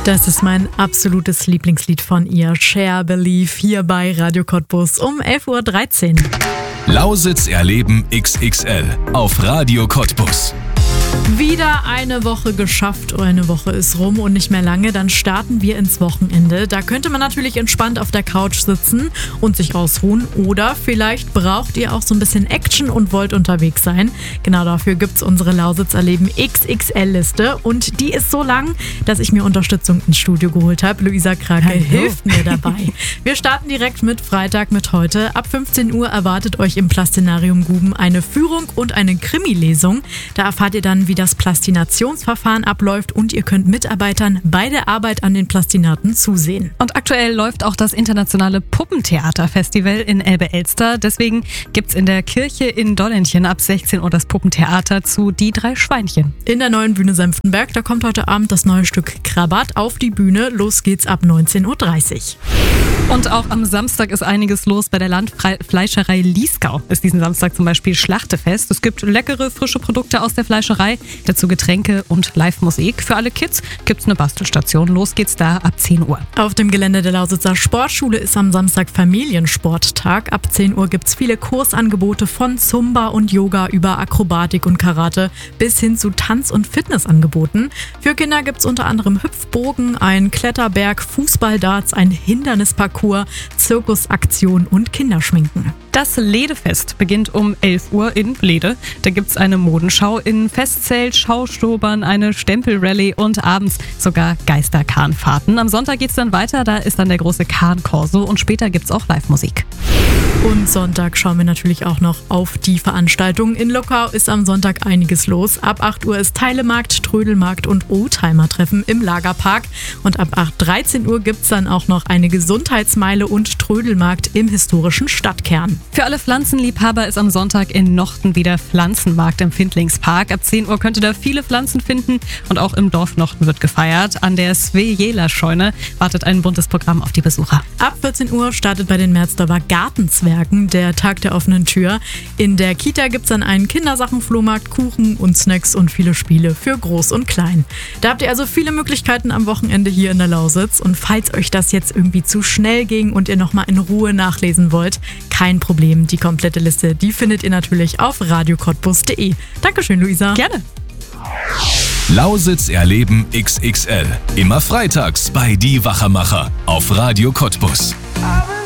Das ist mein absolutes Lieblingslied von ihr, Share Believe, hier bei Radio Cottbus um 11.13 Uhr. Lausitz erleben XXL auf Radio Cottbus. Wieder eine Woche geschafft, eine Woche ist rum und nicht mehr lange, dann starten wir ins Wochenende. Da könnte man natürlich entspannt auf der Couch sitzen und sich ausruhen oder vielleicht braucht ihr auch so ein bisschen Action und wollt unterwegs sein. Genau dafür gibt's unsere Lausitz erleben XXL-Liste und die ist so lang, dass ich mir Unterstützung ins Studio geholt habe. Luisa Krake hilft mir dabei. Wir starten direkt mit Freitag mit heute. Ab 15 Uhr erwartet euch im Plastinarium Guben eine Führung und eine Krimi-Lesung. Da erfahrt ihr dann, wie das Plastinationsverfahren abläuft und ihr könnt Mitarbeitern bei der Arbeit an den Plastinaten zusehen. Und aktuell läuft auch das internationale Puppentheaterfestival in Elbe-Elster. Deswegen gibt's in der Kirche in Dollentchen ab 16 Uhr das Puppentheater zu Die drei Schweinchen. In der neuen Bühne Senftenberg, da kommt heute Abend das neue Stück Krabat auf die Bühne. Los geht's ab 19.30 Uhr. Und auch am Samstag ist einiges los. Bei der Landfleischerei Liesgau ist diesen Samstag zum Beispiel Schlachtefest. Es gibt leckere, frische Produkte aus der Fleischerei, dazu Getränke und Live-Musik. Für alle Kids gibt's eine Bastelstation. Los geht's da ab 10 Uhr. Auf dem Gelände der Lausitzer Sportschule ist am Samstag Familiensporttag. Ab 10 Uhr gibt's viele Kursangebote von Zumba und Yoga über Akrobatik und Karate bis hin zu Tanz- und Fitnessangeboten. Für Kinder gibt's unter anderem Hüpfbogen, ein Kletterberg, Fußballdarts, ein Hindernisparcours, Zirkusaktion und Kinderschminken. Das Ledefest beginnt um 11 Uhr in Lede. Da gibt's eine Modenschau in Festzelt, Schaustobern, eine Stempelrallye und abends sogar Geisterkahnfahrten. Am Sonntag geht's dann weiter, da ist dann der große Kahnkorso und später gibt's auch Live-Musik. Und Sonntag schauen wir natürlich auch noch auf die Veranstaltungen. In Lockau ist am Sonntag einiges los. Ab 8 Uhr ist Teilemarkt, Trödelmarkt und Oldtimer-Treffen im Lagerpark. Und ab 13 Uhr gibt's dann auch noch eine Gesundheitsmeile und Trödelmarkt im historischen Stadtkern. Für alle Pflanzenliebhaber ist am Sonntag in Nochten wieder Pflanzenmarkt im Findlingspark. Ab 10 Uhr könnt ihr da viele Pflanzen finden und auch im Dorf Nochten wird gefeiert. An der Svejela-Scheune wartet ein buntes Programm auf die Besucher. Ab 14 Uhr startet bei den Merzdorfer Gartenzwergen der Tag der offenen Tür. In der Kita gibt's dann einen Kindersachenflohmarkt, Kuchen und Snacks und viele Spiele für Groß und Klein. Da habt ihr also viele Möglichkeiten am Wochenende hier in der Lausitz. Und falls euch das jetzt irgendwie zu schnell ging und ihr nochmal in Ruhe nachlesen wollt, kein Problem. Die komplette Liste, die findet ihr natürlich auf radiocottbus.de. Dankeschön, Luisa. Gerne. Lausitz erleben XXL. Immer freitags bei Die Wachermacher auf Radio Cottbus.